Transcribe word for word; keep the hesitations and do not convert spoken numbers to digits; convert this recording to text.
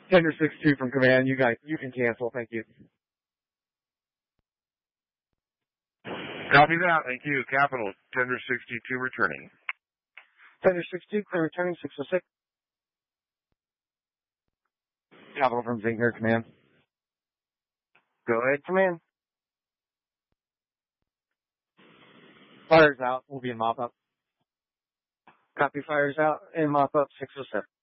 Tender six two from command. You guys, you can cancel. Thank you. Copy that. Thank you. Capital, Tender sixty-two returning. Tender six two, clear returning six oh six. Capital from Zinger, command. Go ahead, command. Fires out. We'll be in mop up. Copy, fires out and mop up six oh seven.